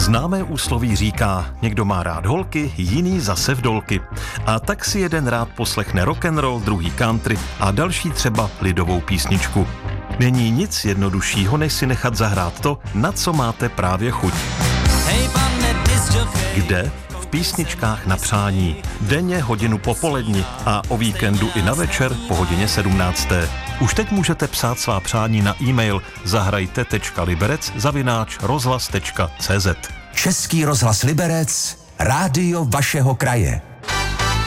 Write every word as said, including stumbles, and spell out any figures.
Známé úsloví říká, někdo má rád holky, jiný zase vdolky. A tak si jeden rád poslechne rock'n'roll, druhý country a další třeba lidovou písničku. Není nic jednoduššího, než si nechat zahrát to, na co máte právě chuť. Kde? V písničkách na přání. Denně hodinu po poledni a o víkendu i na večer po hodině sedmnácté. Už teď můžete psát svá přání na e-mail zahrajte tečka liberec zavináč rozhlas tečka cé zet. Český rozhlas Liberec, rádio vašeho kraje.